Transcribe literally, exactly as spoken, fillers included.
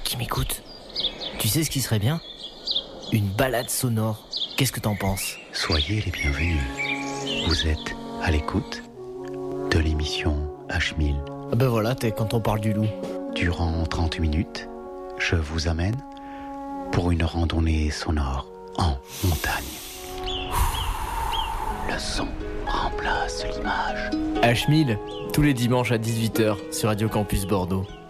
qui m'écoute, tu sais ce qui serait bien ? Une balade sonore. Qu'est-ce que t'en penses ? Soyez les bienvenus. Vous êtes à l'écoute de l'émission H mille. Ah ben voilà, t'es quand on parle du loup. Durant trente minutes, je vous amène pour une randonnée sonore en montagne. Le son remplace l'image. H mille, tous les dimanches à dix-huit heures sur Radio Campus Bordeaux.